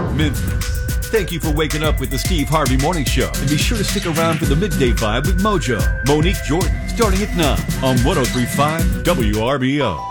Memphis. Thank you for waking up with the Steve Harvey Morning Show. And be sure to stick around for the midday vibe with Mojo, Monique Jordan, starting at 9 on 103.5 WRBO.